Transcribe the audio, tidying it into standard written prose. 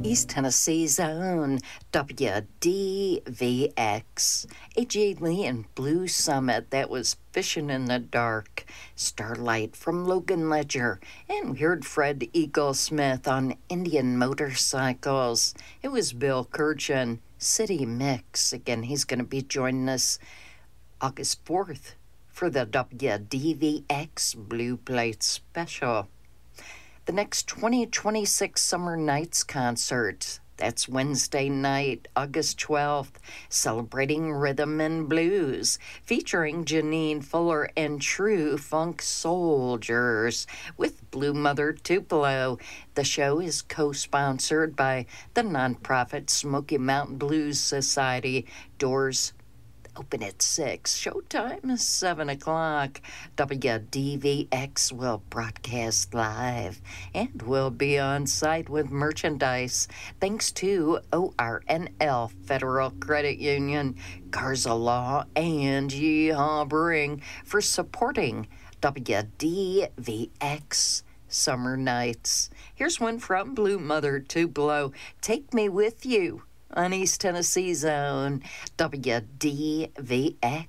East Tennessee's own WDVX. A.J. Lee and Blue Summit, that was Fishing in the Dark. Starlight from Logan Ledger. And we heard Fred Eaglesmith on Indian Motorcycles. It was Bill Kirchen, City Mix. Again, he's going to be joining us August 4th for the WDVX Blue Plate Special. The next 2026 Summer Nights concert, that's Wednesday night, August 12th, celebrating rhythm and blues, featuring Janine Fuller and True Funk Soldiers with Blue Mother Tupelo. The show is co-sponsored by the nonprofit Smoky Mountain Blues Society. Doors open at 6. Showtime is 7 o'clock. WDVX will broadcast live and will be on site with merchandise. Thanks to ORNL Federal Credit Union, Garza Law, and Yeehaw Brewing for supporting WDVX Summer Nights. Here's one from Blue Mother Tupelo. Take Me With You on East Tennessee's own WDVX.